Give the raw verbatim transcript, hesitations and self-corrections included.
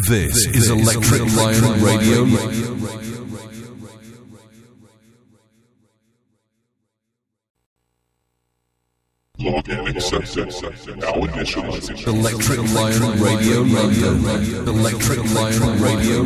This is Electric Lion Radio. Login accepted. Now initializing. Electric Lion Radio London. Electric Lion Radio